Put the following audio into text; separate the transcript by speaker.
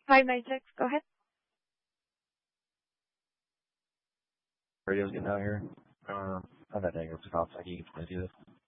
Speaker 1: 596, go ahead.
Speaker 2: Radio's getting out here. I'm not dang it. It's off. I can explain to you this.